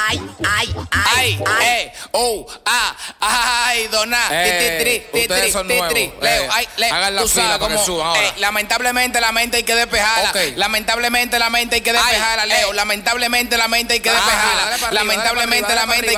Doná. Ustedes son nuevos. Leo, hagan la tú fila sabes para que cómo, suban ahora. lamentablemente la mente hay que despejarla. Ok. Lamentablemente la mente hay que despejarla, Leo. Lamentablemente la mente hay que despejarla. Dale para arriba, Lamentablemente dale la para mente hay